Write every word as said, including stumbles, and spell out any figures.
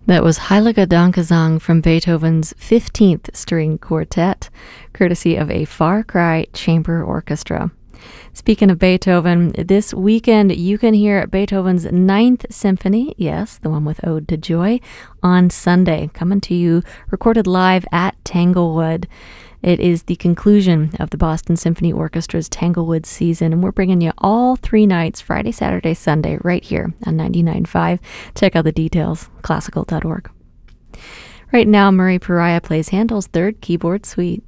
That was Heilige Dankgesang from Beethoven's fifteenth String Quartet, courtesy of a Far Cry Chamber Orchestra. Speaking of Beethoven, this weekend you can hear Beethoven's Ninth Symphony, yes, the one with Ode to Joy, on Sunday, coming to you recorded live at Tanglewood. It is the conclusion of the Boston Symphony Orchestra's Tanglewood season, and we're bringing you all three nights, Friday, Saturday, Sunday, right here on ninety-nine point five. Check out the details, classical dot org. Right now, Murray Pariah plays Handel's Third Keyboard Suite.